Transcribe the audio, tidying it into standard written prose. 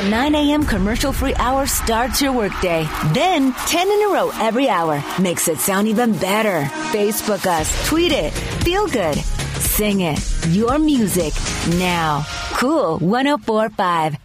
9 a.m. commercial-free hour starts your workday. Then 10 in a row every hour makes it sound even better. Facebook us, tweet it, feel good, sing it. Your music now. Cool 104.5.